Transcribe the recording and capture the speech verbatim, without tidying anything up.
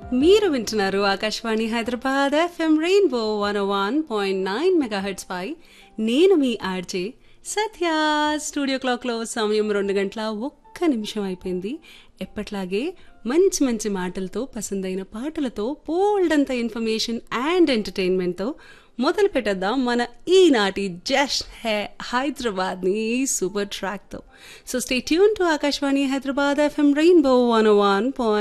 మీరు వింటున్నారు Akashvani Hyderabad FM rainbow one one point nine megahertz పై నేను మీ ఆర్జే సత్య. స్టూడియో క్లాక్లో సమయం రెండు గంటల ఒక్క నిమిషం అయిపోయింది. ఎప్పట్లాగే మంచి మంచి మాటలతో పసందైన పాటలతో బోల్డంత ఇన్ఫర్మేషన్ అండ్ ఎంటర్టైన్మెంట్తో మొదలు పెట్టేద్దాం మన ఈనాటి జస్ట్ హే హైదరాబాద్ని super ట్రాక్తో. So stay tune to Akashvani Hyderabad FM rainbow one one point